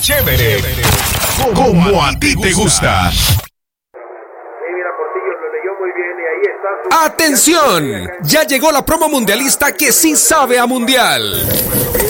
chévere, como a ti te gusta. ¡Atención! Ya llegó la promo mundialista que sí sabe a mundial.